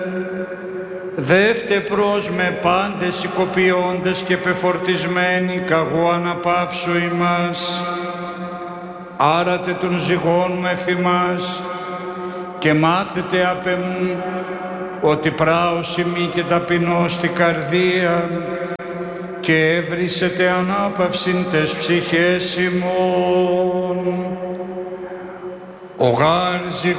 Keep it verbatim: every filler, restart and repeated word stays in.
Δεύτε προς με πάντες οικοποιώντες και πεφορτισμένοι καγού αναπαύσου ημάς. Άρατε των ζυγών μου εφημάς και μάθετε απ' εμού ότι πράος ημί και ταπεινός στη καρδία και έβρισετε ανάπαυσιν τες ψυχές ημών. Ο γάρ